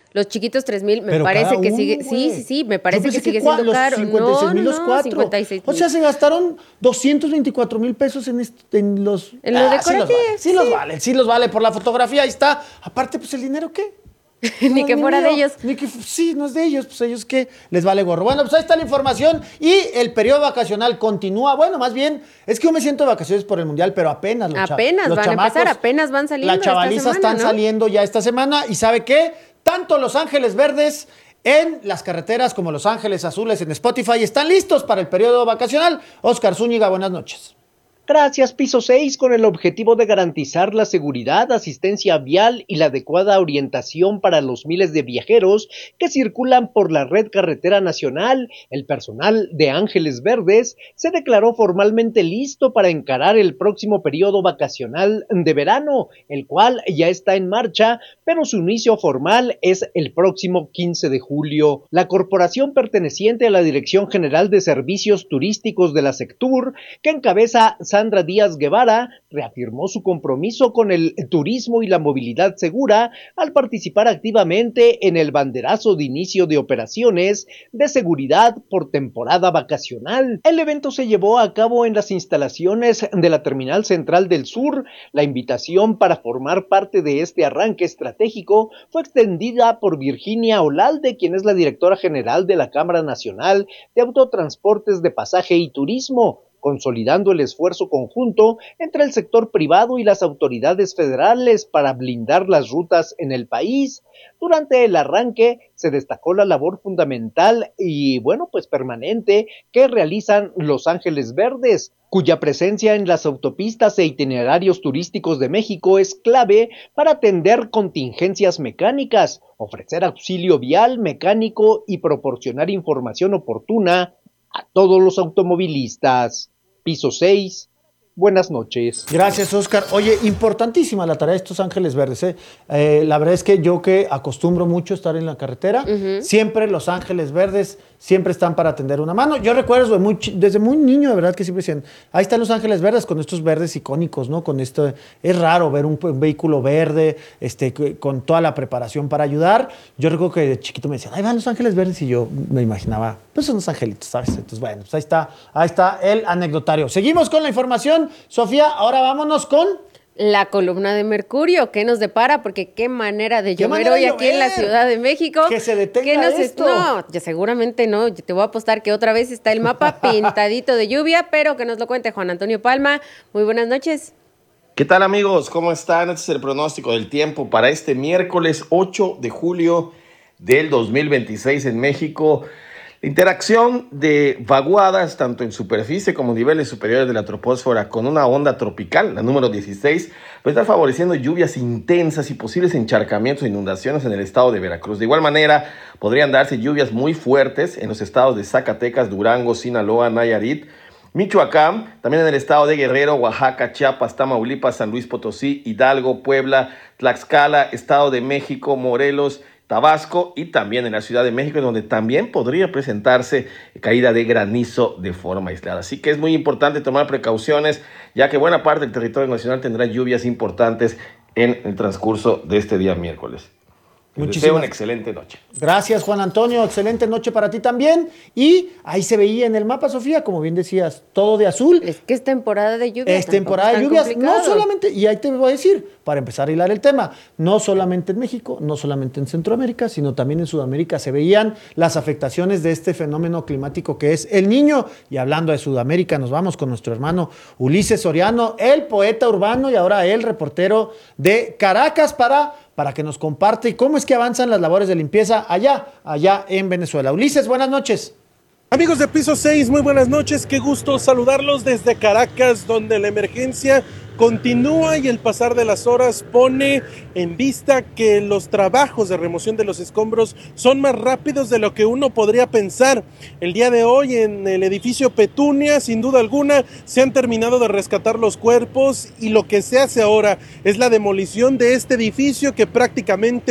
Los chiquitos 3,000, me Pero parece cada que uno, sigue. güey. Sí, me parece Yo que pensé sigue siendo los caro. 56,000 los cuatro. 56,000. O sea, se gastaron 224,000 pesos en los. En lo decorativo, Sí los vale por la fotografía, ahí está. Aparte, pues el dinero, ¿qué? Ni No, que fuera de mío, ellos. Sí, no es de ellos, pues ellos qué, les vale gorro. Bueno, pues ahí está la información y el periodo vacacional continúa. Bueno, más bien, es que yo me siento de vacaciones por el Mundial, pero apenas Apenas los van a chamacos, empezar, apenas van saliendo la chavaliza esta semana, están ¿no? saliendo ya esta semana y ¿sabe qué? Tanto Los Ángeles Verdes en las carreteras como Los Ángeles Azules en Spotify están listos para el periodo vacacional. Oscar Zúñiga, buenas noches. Gracias, Piso 6, con el objetivo de garantizar la seguridad, asistencia vial y la adecuada orientación para los miles de viajeros que circulan por la red carretera nacional. El personal de Ángeles Verdes se declaró formalmente listo para encarar el próximo periodo vacacional de verano, el cual ya está en marcha, pero su inicio formal es el próximo 15 de julio. La corporación perteneciente a la Dirección General de Servicios Turísticos de la Sectur, que encabeza Sandra Díaz Guevara, reafirmó su compromiso con el turismo y la movilidad segura al participar activamente en el banderazo de inicio de operaciones de seguridad por temporada vacacional. El evento se llevó a cabo en las instalaciones de la Terminal Central del Sur. La invitación para formar parte de este arranque estratégico fue extendida por Virginia Olalde, quien es la directora general de la Cámara Nacional de Autotransportes de Pasaje y Turismo, consolidando el esfuerzo conjunto entre el sector privado y las autoridades federales para blindar las rutas en el país. Durante el arranque se destacó la labor fundamental y, permanente que realizan Los Ángeles Verdes, cuya presencia en las autopistas e itinerarios turísticos de México es clave para atender contingencias mecánicas, ofrecer auxilio vial, mecánico y proporcionar información oportuna a todos los automovilistas. Piso 6, buenas noches. Gracias, Oscar. Oye, importantísima la tarea de estos Ángeles Verdes. La verdad es que yo que acostumbro mucho estar en la carretera, siempre Los Ángeles Verdes siempre están para atender una mano. Yo recuerdo desde muy niño, de verdad, que siempre decían, ahí están Los Ángeles Verdes con estos verdes icónicos, ¿no? Con esto, es raro ver un vehículo verde, con toda la preparación para ayudar. Yo recuerdo que de chiquito me decían, ahí van Los Ángeles Verdes, y yo me imaginaba, pues son unos angelitos, ¿sabes? Entonces, bueno, pues ahí está el anecdotario. Seguimos con la información, Sofía, ahora vámonos con la columna de Mercurio, ¿qué nos depara? Porque qué manera de llover hoy aquí en la Ciudad de México. Que se detenga esto. No, ya seguramente no. Yo te voy a apostar que otra vez está el mapa pintadito de lluvia, pero que nos lo cuente Juan Antonio Palma. Muy buenas noches. ¿Qué tal, amigos? ¿Cómo están? Este es el pronóstico del tiempo para este miércoles 8 de julio del 2026 en México. La interacción de vaguadas, tanto en superficie como niveles superiores de la troposfera, con una onda tropical, la número 16, va a estar favoreciendo lluvias intensas y posibles encharcamientos e inundaciones en el estado de Veracruz. De igual manera, podrían darse lluvias muy fuertes en los estados de Zacatecas, Durango, Sinaloa, Nayarit, Michoacán, también en el estado de Guerrero, Oaxaca, Chiapas, Tamaulipas, San Luis Potosí, Hidalgo, Puebla, Tlaxcala, Estado de México, Morelos, Tabasco y también en la Ciudad de México, donde también podría presentarse caída de granizo de forma aislada. Así que es muy importante tomar precauciones, ya que buena parte del territorio nacional tendrá lluvias importantes en el transcurso de este día miércoles. Les deseo una excelente noche. Gracias, Juan Antonio. Excelente noche para ti también. Y ahí se veía en el mapa, Sofía, como bien decías, todo de azul. Es que es temporada de lluvias. Es temporada de lluvias. No solamente, y ahí te voy a decir, para empezar a hilar el tema, no solamente en México, no solamente en Centroamérica, sino también en Sudamérica se veían las afectaciones de este fenómeno climático que es el Niño. Y hablando de Sudamérica, nos vamos con nuestro hermano Ulises Soriano, el poeta urbano y ahora el reportero de Caracas para que nos comparte cómo es que avanzan las labores de limpieza allá en Venezuela. Ulises, buenas noches. Amigos de Piso 6, muy buenas noches. Qué gusto saludarlos desde Caracas, donde la emergencia continúa y el pasar de las horas pone en vista que los trabajos de remoción de los escombros son más rápidos de lo que uno podría pensar. El día de hoy en el edificio Petunia, sin duda alguna, se han terminado de rescatar los cuerpos y lo que se hace ahora es la demolición de este edificio que prácticamente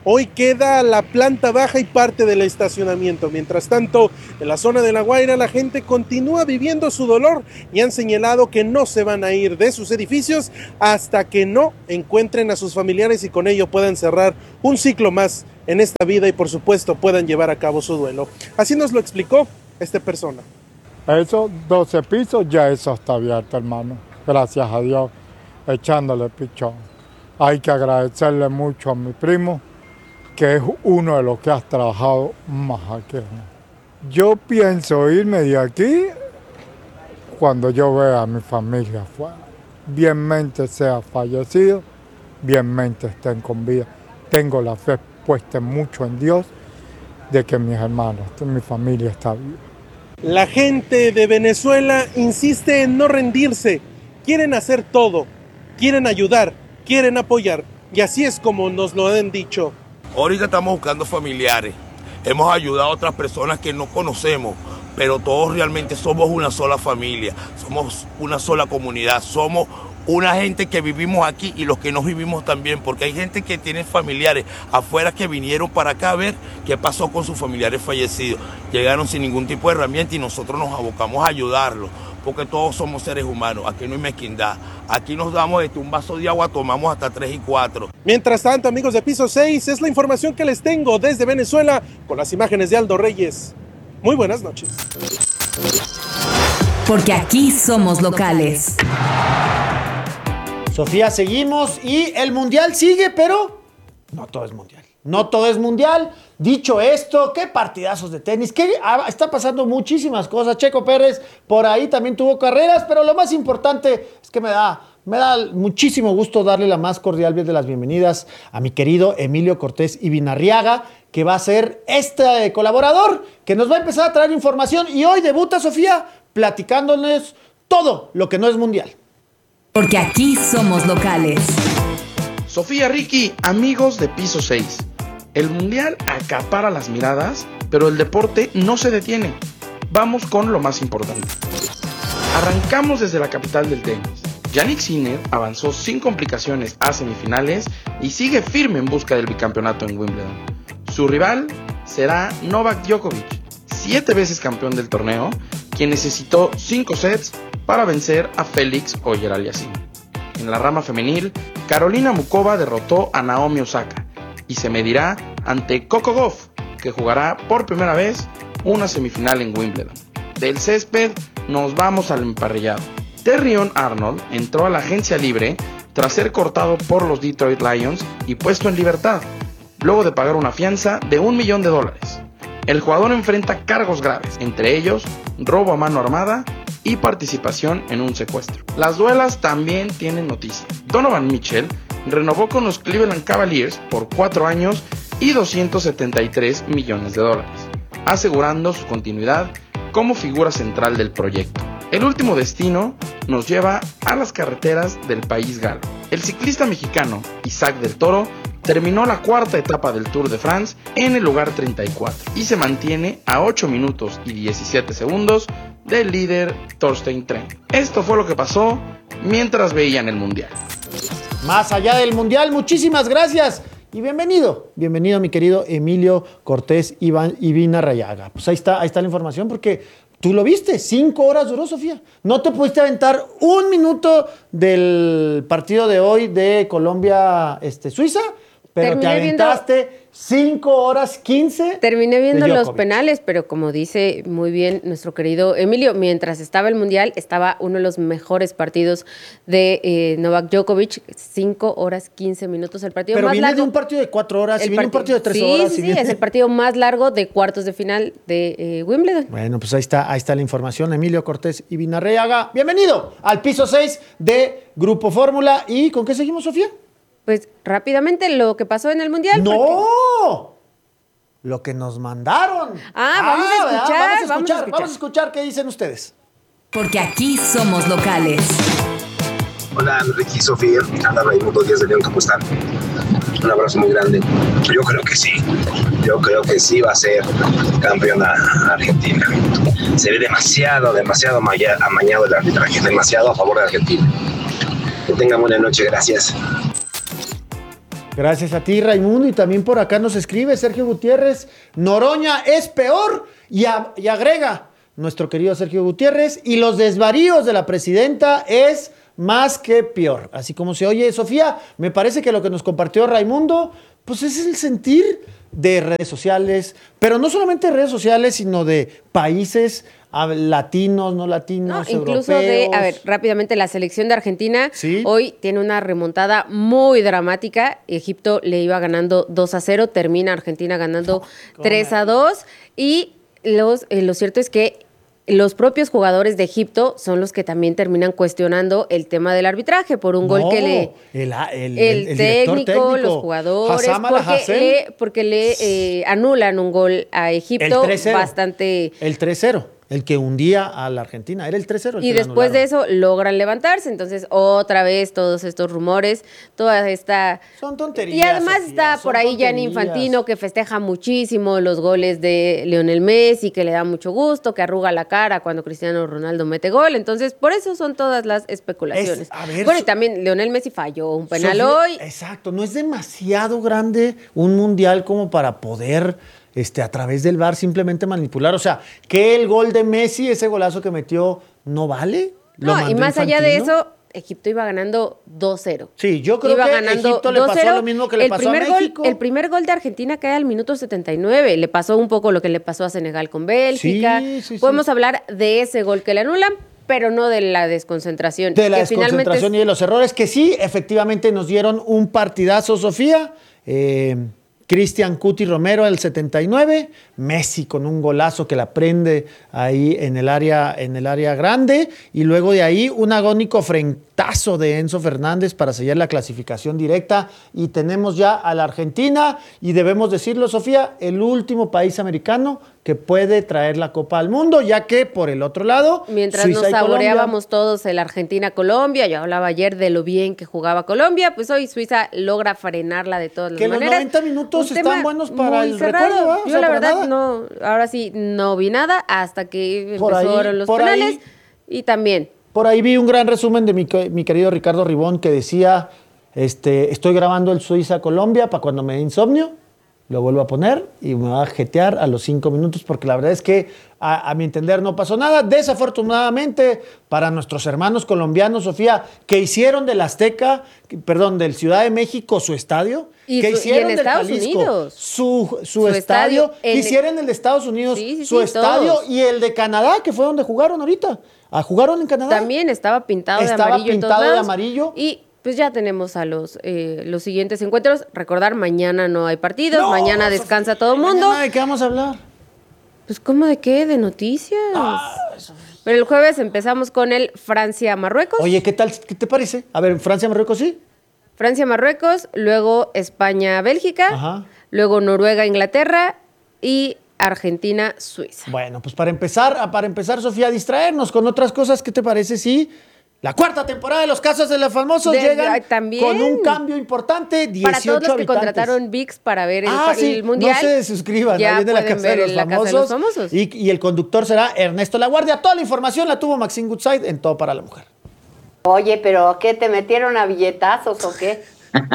Hoy queda la planta baja y parte del estacionamiento. Mientras tanto, en la zona de La Guaira la gente continúa viviendo su dolor y han señalado que no se van a ir de sus edificios hasta que no encuentren a sus familiares y con ello puedan cerrar un ciclo más en esta vida y por supuesto puedan llevar a cabo su duelo. Así nos lo explicó esta persona. Esos 12 pisos ya eso está abierto, hermano. Gracias a Dios, echándole pichón. Hay que agradecerle mucho a mi primo, que es uno de los que ha trabajado más aquí. Yo pienso irme de aquí cuando yo vea a mi familia afuera. Bienmente sea fallecido, bienmente estén con vida. Tengo la fe puesta mucho en Dios de que mis hermanos, mi familia está viva. La gente de Venezuela insiste en no rendirse. Quieren hacer todo, quieren ayudar, quieren apoyar. Y así es como nos lo han dicho. Ahorita estamos buscando familiares. Hemos ayudado a otras personas que no conocemos, pero todos realmente somos una sola familia, somos una sola comunidad, somos una gente que vivimos aquí y los que no vivimos también, porque hay gente que tiene familiares afuera que vinieron para acá a ver qué pasó con sus familiares fallecidos. Llegaron sin ningún tipo de herramienta y nosotros nos abocamos a ayudarlos, porque todos somos seres humanos, aquí no hay mezquindad. Aquí nos damos un vaso de agua, tomamos hasta 3 y 4. Mientras tanto, amigos de Piso 6, es la información que les tengo desde Venezuela con las imágenes de Aldo Reyes. Muy buenas noches. Porque aquí somos locales. Sofía, seguimos y el Mundial sigue, pero no todo es Mundial. No todo es Mundial. Dicho esto, qué partidazos de tenis. Está pasando muchísimas cosas. Checo Pérez por ahí también tuvo carreras, pero lo más importante es que me da muchísimo gusto darle la más cordial de las bienvenidas a mi querido Emilio Cortés Ibinarriaga, que va a ser este colaborador que nos va a empezar a traer información y hoy debuta, Sofía, platicándoles todo lo que no es Mundial. Porque aquí somos locales. Sofía, Ricky, amigos de Piso 6. El Mundial acapara las miradas, pero el deporte no se detiene. Vamos con lo más importante. Arrancamos desde la capital del tenis. Jannik Sinner avanzó sin complicaciones a semifinales y sigue firme en busca del bicampeonato en Wimbledon. Su rival será Novak Djokovic, 7 veces campeón del torneo, quien necesitó 5 sets para vencer a Félix Auger-Aliassime. En la rama femenil, Carolina Muchova derrotó a Naomi Osaka y se medirá ante Coco Gauff, que jugará por primera vez una semifinal en Wimbledon. Del césped nos vamos al emparrillado. Terrion Arnold entró a la agencia libre tras ser cortado por los Detroit Lions y puesto en libertad, luego de pagar una fianza de $1 millón. El jugador enfrenta cargos graves, entre ellos robo a mano armada y participación en un secuestro. Las duelas también tienen noticia. Donovan Mitchell renovó con los Cleveland Cavaliers por 4 años y $273 millones, asegurando su continuidad como figura central del proyecto. El último destino nos lleva a las carreteras del país galo. El ciclista mexicano Isaac del Toro terminó la cuarta etapa del Tour de France en el lugar 34 y se mantiene a 8 minutos y 17 segundos del líder Thorstein Tren. Esto fue lo que pasó mientras veían el Mundial. Más allá del Mundial, muchísimas gracias y bienvenido mi querido Emilio Cortés Ibinarriaga. Pues ahí está la información porque tú lo viste, 5 horas duró, Sofía. No te pudiste aventar un minuto del partido de hoy de Colombia-Suiza, pero te aventaste 5 horas 15. Terminé viendo los penales, pero como dice muy bien nuestro querido Emilio, mientras estaba el Mundial, estaba uno de los mejores partidos de Novak Djokovic, 5 horas 15 minutos el partido pero más viene largo. De un partido de 4 horas, y viene un partido de 3 horas. Sí, es el partido más largo de cuartos de final de Wimbledon. Bueno, pues ahí está la información. Emilio Cortés Ibinarriaga, bienvenido al Piso 6 de Grupo Fórmula. ¿Y con qué seguimos, Sofía? Pues rápidamente lo que pasó en el Mundial. ¡No! Porque... Lo que nos mandaron. Vamos a escuchar. Vamos a escuchar qué dicen ustedes. Porque aquí somos locales. Hola, Ricky, Sofía, Ana Raimundo Díaz de León, ¿cómo están? Un abrazo muy grande. Yo creo que sí va a ser campeona Argentina. Se ve demasiado amañado el arbitraje, demasiado a favor de Argentina. Que tengan buena noche, gracias. Gracias a ti, Raimundo, y también por acá nos escribe Sergio Gutiérrez, Noroña es peor, y agrega nuestro querido Sergio Gutiérrez, y los desvaríos de la presidenta es más que peor. Así como se oye, Sofía, me parece que lo que nos compartió Raimundo, pues ese es el sentir de redes sociales, pero no solamente de redes sociales, sino de países latinos, no latinos, incluso europeos. a ver, rápidamente, la selección de Argentina ¿Sí? hoy tiene una remontada muy dramática. Egipto le iba ganando 2-0, termina Argentina ganando 3-2, y lo cierto es que los propios jugadores de Egipto son los que también terminan cuestionando el tema del arbitraje por un gol que le... El técnico, los jugadores, porque le anulan un gol a Egipto bastante... El 3-0. El que hundía a la Argentina. Era el 3-0. Y después de eso logran levantarse. Entonces, otra vez, todos estos rumores, toda esta... Son tonterías. Y además está por ahí Gianni Infantino, que festeja muchísimo los goles de Lionel Messi, que le da mucho gusto, que arruga la cara cuando Cristiano Ronaldo mete gol. Entonces, por eso son todas las especulaciones. Bueno, y también Lionel Messi falló un penal hoy. Exacto. No es demasiado grande un mundial como para poder... a través del VAR simplemente manipular. O sea, que el gol de Messi, ese golazo que metió, ¿no vale? No, y más allá de eso, Egipto iba ganando 2-0. Sí, yo creo que Egipto le pasó lo mismo que le pasó a México. El primer gol de Argentina cae al minuto 79. Le pasó un poco lo que le pasó a Senegal con Bélgica. Sí. Podemos hablar de ese gol que le anulan, pero no de la desconcentración. De la desconcentración y de los errores, que sí, efectivamente nos dieron un partidazo, Sofía. Cristian Cuti Romero al 79, Messi con un golazo que la prende ahí en el área grande, y luego de ahí un agónico frentazo de Enzo Fernández para sellar la clasificación directa, y tenemos ya a la Argentina, y debemos decirlo, Sofía, el último país americano que puede traer la Copa al Mundo, ya que por el otro lado, mientras Suiza nos y saboreábamos todos el Argentina-Colombia, yo hablaba ayer de lo bien que jugaba Colombia, pues hoy Suiza logra frenarla de todas las maneras. Que los 90 minutos están buenos para el recuerdo, ¿verdad? Yo la verdad no, ahora sí no vi nada hasta que empezaron los penales, y también. Por ahí vi un gran resumen de mi querido Ricardo Ribón, que decía, estoy grabando el Suiza-Colombia para cuando me dé insomnio, lo vuelvo a poner y me va a jetear a los 5 minutos, porque la verdad es que a mi entender no pasó nada. Desafortunadamente para nuestros hermanos colombianos, Sofía, que hicieron del del Ciudad de México su estadio, que hicieron del Jalisco su estadio, que hicieron el de Estados Unidos su estadio, todos. Y el de Canadá, que fue donde jugaron ahorita. Jugaron en Canadá. También estaba pintado de amarillo. Y pues ya tenemos a los siguientes encuentros. Recordar, mañana no hay partidos, mañana descansa todo el mundo. ¿De qué vamos a hablar? Pues, ¿cómo de qué? ¿De noticias? Pero el jueves empezamos con el Francia-Marruecos. Oye, ¿qué tal? ¿Qué te parece? A ver, ¿Francia-Marruecos sí? Francia-Marruecos, luego España-Bélgica, luego Noruega-Inglaterra y Argentina-Suiza. Bueno, pues para empezar, Sofía, a distraernos con otras cosas, ¿qué te parece si la 4ª temporada de Los Casos de los Famosos llegan con un cambio importante? 18 para todos los que habitantes. Contrataron ViX para ver el Mundial. No se suscriban, ya viene la Casa de los Famosos. Y el conductor será Ernesto Laguardia. Toda la información la tuvo Maxine Goodside en Todo para la Mujer. Oye, pero ¿qué? ¿Te metieron a billetazos o qué? Me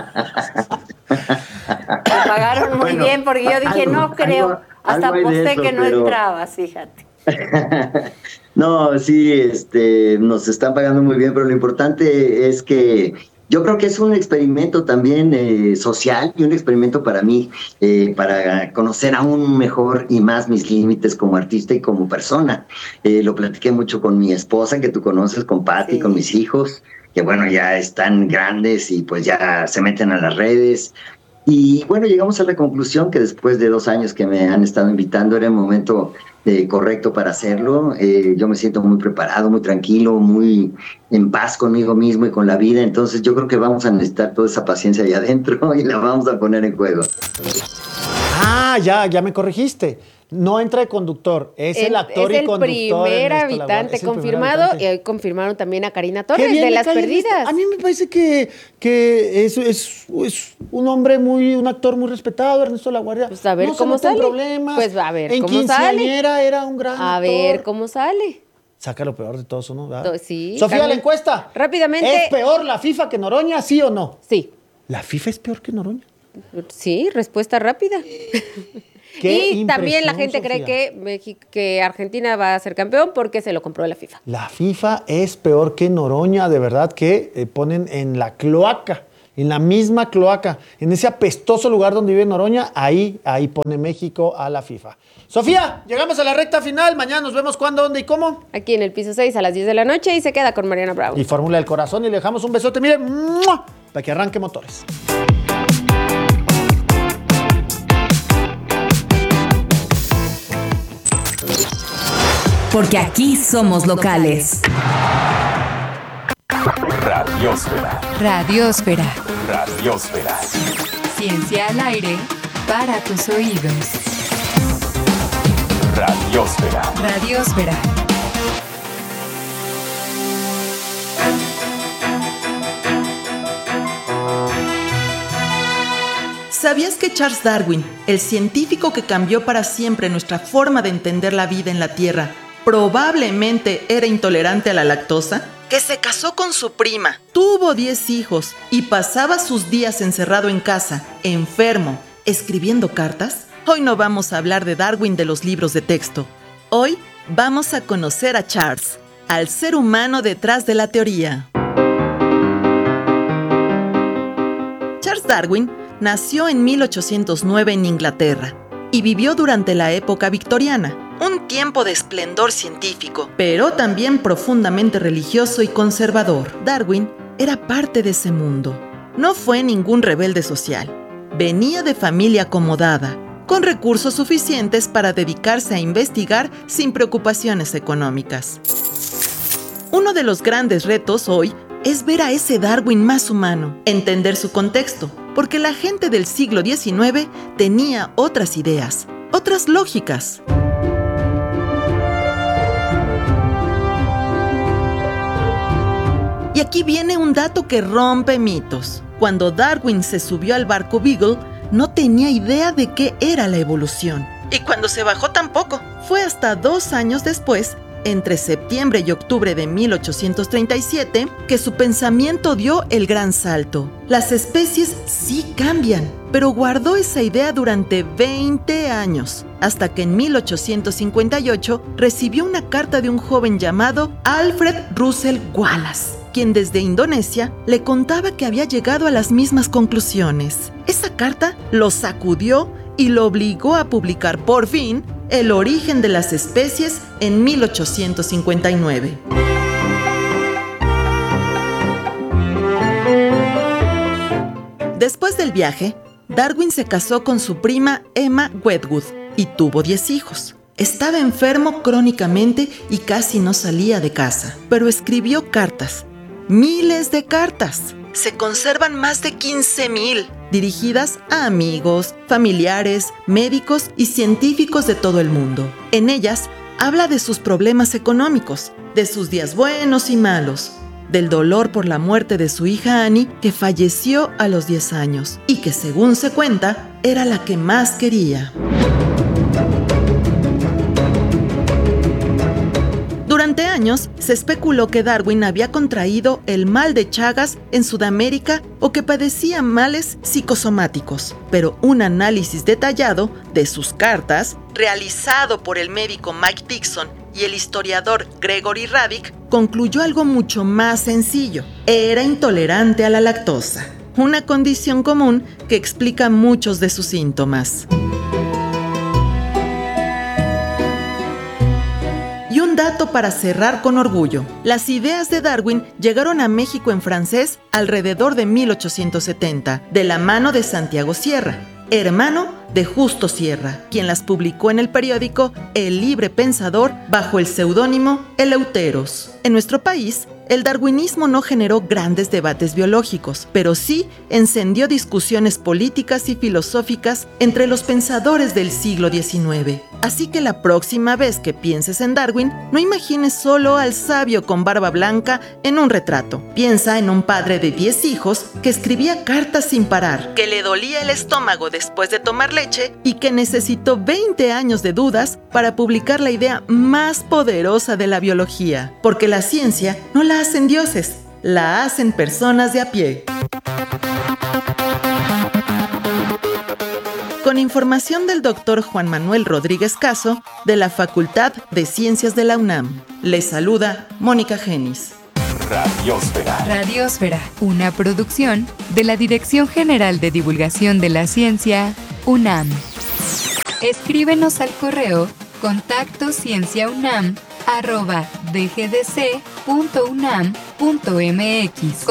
pagaron muy bien, porque yo dije, no creo. Hasta aposté que no entrabas, fíjate. No, sí, nos están pagando muy bien, pero lo importante es que yo creo que es un experimento también social, y un experimento para mí, para conocer aún mejor y más mis límites como artista y como persona. Lo platiqué mucho con mi esposa, que tú conoces, con Patti, con mis hijos, que bueno, ya están grandes y pues ya se meten a las redes. Y bueno, llegamos a la conclusión que después de 2 años que me han estado invitando, era el momento correcto para hacerlo. Yo me siento muy preparado, muy tranquilo, muy en paz conmigo mismo y con la vida. Entonces yo creo que vamos a necesitar toda esa paciencia ahí adentro y la vamos a poner en juego. Ya me corregiste. No entra de conductor, es el actor y conductor. Es el primer habitante confirmado, y hoy confirmaron también a Karina Torres de Las Perdidas. A mí me parece que es un actor muy respetado, Ernesto Laguardia. Pues a ver no cómo sale. Problemas. Pues a ver cómo sale. En Quinceañera era un gran actor. A ver cómo sale. Saca lo peor de todos, ¿no? Sí. Sofía, la encuesta. Rápidamente. ¿Es peor la FIFA que Noroña, sí o no? Sí. ¿La FIFA es peor que Noroña? Sí, respuesta rápida. Y también la gente Sofía. cree que Argentina va a ser campeón porque se lo compró la FIFA. La FIFA es peor que Noroña, de verdad que ponen en la cloaca, en la misma cloaca, en ese apestoso lugar donde vive Noroña, ahí pone México a la FIFA. Sofía, llegamos a la recta final, mañana nos vemos cuándo, dónde y cómo. Aquí en el piso 6 a las 10 de la noche y se queda con Mariana Bravo. Y Fórmula del Corazón y le dejamos un besote, miren, ¡mua!, para que arranque motores. Porque aquí somos locales. Radiósfera. Radiósfera. Radiósfera. Ciencia al aire para tus oídos. Radiósfera. Radiósfera. ¿Sabías que Charles Darwin, el científico que cambió para siempre nuestra forma de entender la vida en la Tierra, probablemente era intolerante a la lactosa? Que se casó con su prima, tuvo 10 hijos y pasaba sus días encerrado en casa, enfermo, escribiendo cartas. Hoy no vamos a hablar de Darwin de los libros de texto. Hoy vamos a conocer a Charles, al ser humano detrás de la teoría. Charles Darwin nació en 1809 en Inglaterra y vivió durante la época victoriana, un tiempo de esplendor científico, pero también profundamente religioso y conservador. Darwin era parte de ese mundo. No fue ningún rebelde social. Venía de familia acomodada, con recursos suficientes para dedicarse a investigar sin preocupaciones económicas. Uno de los grandes retos hoy es ver a ese Darwin más humano, entender su contexto, porque la gente del siglo XIX tenía otras ideas, otras lógicas. Y aquí viene un dato que rompe mitos. Cuando Darwin se subió al barco Beagle, no tenía idea de qué era la evolución. Y cuando se bajó tampoco. Fue hasta 2 años después, entre septiembre y octubre de 1837, que su pensamiento dio el gran salto. Las especies sí cambian, pero guardó esa idea durante 20 años, hasta que en 1858 recibió una carta de un joven llamado Alfred Russel Wallace, quien desde Indonesia le contaba que había llegado a las mismas conclusiones. Esa carta lo sacudió y lo obligó a publicar por fin El origen de las especies en 1859. Después del viaje, Darwin se casó con su prima Emma Wedgwood y tuvo 10 hijos. Estaba enfermo crónicamente y casi no salía de casa, pero escribió cartas, miles de cartas. Se conservan más de 15,000, dirigidas a amigos, familiares, médicos y científicos de todo el mundo. En ellas, habla de sus problemas económicos, de sus días buenos y malos, del dolor por la muerte de su hija Annie, que falleció a los 10 años y que, según se cuenta, era la que más quería. Durante años, se especuló que Darwin había contraído el mal de Chagas en Sudamérica o que padecía males psicosomáticos, pero un análisis detallado de sus cartas, realizado por el médico Mike Dixon y el historiador Gregory Radic, concluyó algo mucho más sencillo. Era intolerante a la lactosa, una condición común que explica muchos de sus síntomas. Y un dato para cerrar con orgullo. Las ideas de Darwin llegaron a México en francés alrededor de 1870, de la mano de Santiago Sierra, hermano de Justo Sierra, quien las publicó en el periódico El Libre Pensador bajo el seudónimo Eleuteros. En nuestro país, el darwinismo no generó grandes debates biológicos, pero sí encendió discusiones políticas y filosóficas entre los pensadores del siglo XIX. Así que la próxima vez que pienses en Darwin, no imagines solo al sabio con barba blanca en un retrato. Piensa en un padre de 10 hijos que escribía cartas sin parar, que le dolía el estómago después de tomar leche y que necesitó 20 años de dudas para publicar la idea más poderosa de la biología. Porque la ciencia no la hacen dioses, la hacen personas de a pie. con información del doctor Juan Manuel Rodríguez Caso de la Facultad de Ciencias de la UNAM. Les saluda Mónica Genis. Radiósfera. Radiósfera, una producción de la Dirección General de Divulgación de la Ciencia, UNAM. Escríbenos al correo contactoscienciaunam@dgdc.unam.mx.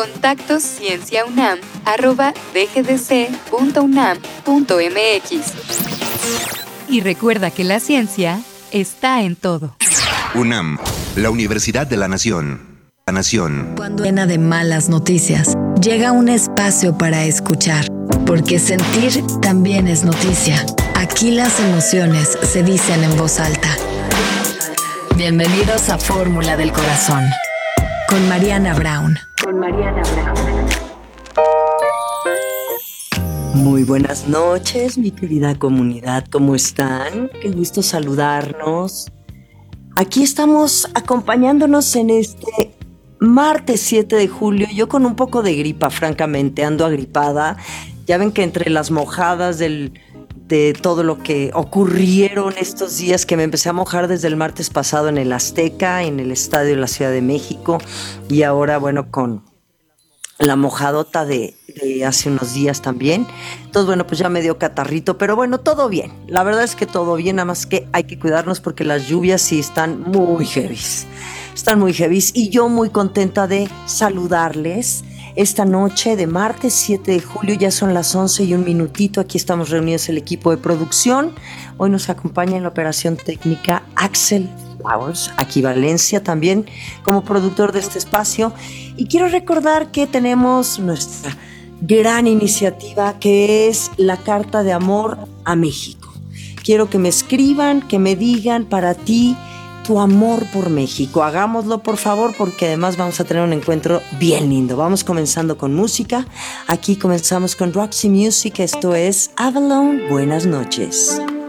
contactoscienciaunam@dgdc.unam.mx. Y recuerda que la ciencia está en todo. UNAM, la Universidad de la Nación. La Nación. Cuando llena de malas noticias, llega un espacio para escuchar, porque sentir también es noticia. Aquí las emociones se dicen en voz alta. Bienvenidos a Fórmula del Corazón, con Mariana Brown. Muy buenas noches, mi querida comunidad, ¿cómo están? Qué gusto saludarnos. Aquí estamos acompañándonos en este martes 7 de julio, yo con un poco de gripa, francamente, ando agripada. Ya ven que entre las mojadas de todo lo que ocurrieron estos días, que me empecé a mojar desde el martes pasado en el Azteca, en el estadio de la Ciudad de México, y ahora, bueno, con la mojadota de hace unos días también. Entonces, bueno, pues ya me dio catarrito, pero bueno, todo bien. La verdad es que todo bien, nada más que hay que cuidarnos porque las lluvias sí están muy heavies. Están muy heavies y yo muy contenta de saludarles esta noche de martes 7 de julio. Ya son las 11:01. Aquí estamos reunidos el equipo de producción. Hoy nos acompaña en la operación técnica Axel Flowers, aquí Valencia también como productor de este espacio. Y quiero recordar que tenemos nuestra gran iniciativa que es la Carta de Amor a México. Quiero que me escriban, que me digan para ti tu amor por México. Hagámoslo, por favor, porque además vamos a tener un encuentro bien lindo. Vamos comenzando con música. Aquí comenzamos con Roxy Music. Esto es Avalon. Buenas noches.